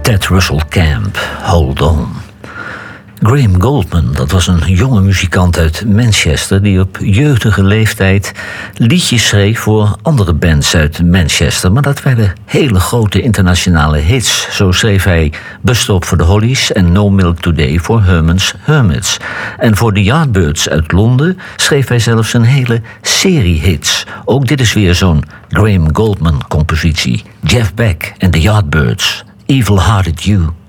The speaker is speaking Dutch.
Ted Russell Camp, Hold On. Graham Gouldman, dat was een jonge muzikant uit Manchester die op jeugdige leeftijd liedjes schreef voor andere bands uit Manchester. Maar dat werden hele grote internationale hits. Zo schreef hij Bus Stop for the Hollies en No Milk Today voor Herman's Hermits. En voor de Yardbirds uit Londen schreef hij zelfs een hele serie hits. Ook dit is weer zo'n Graham Gouldman compositie. Jeff Beck en de Yardbirds, Evil Hearted You.